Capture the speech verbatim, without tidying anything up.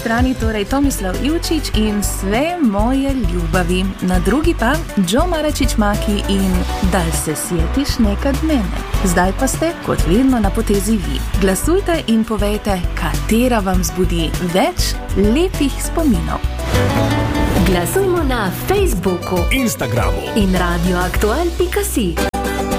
strani torej Tomislav Ivčič in Sve moje ljubavi, na drugi pa Joe Maračić Maki in Dal se sjetiš nekad mene. Zdaj pa ste, kot vedno, na potezi vi. Glasujte in povejte, katera vam zbudi več lepih spominov. Glasujmo na Facebooku, Instagramu in radioaktual pika si.